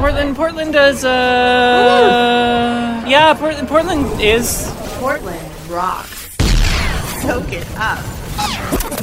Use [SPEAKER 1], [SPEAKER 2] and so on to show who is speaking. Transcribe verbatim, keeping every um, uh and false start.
[SPEAKER 1] Portland, Portland does, uh... Yeah, Portland, Portland is...
[SPEAKER 2] Portland rocks. Soak it up.